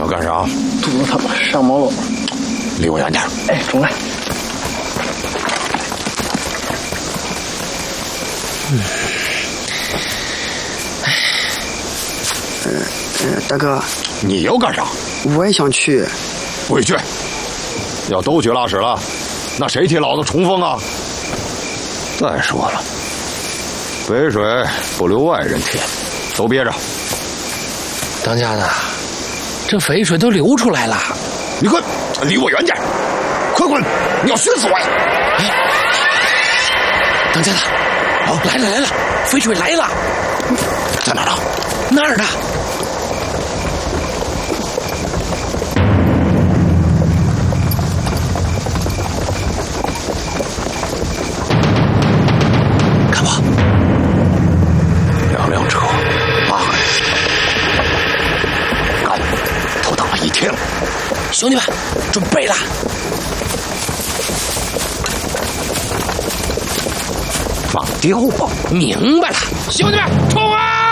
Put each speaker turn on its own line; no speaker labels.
干啥？
肚子疼，上毛了。
离我远点。
哎，中来。
大哥，
你要干啥？
我也想去。
不许去！要都去拉屎了，那谁替老子冲锋啊？再说了，肥水不流外人田，都憋着。
当家的，这肥水都流出来了。
你滚，离我远点！快滚！你要熏死我呀！
哎，当家的，哦，来了来了，肥水来了，
在哪儿呢？
那儿呢。看吧
，2辆车，8个人，干，都等了1天了。
兄弟们，准备了。
放掉吧！
明白了，兄弟们，冲啊！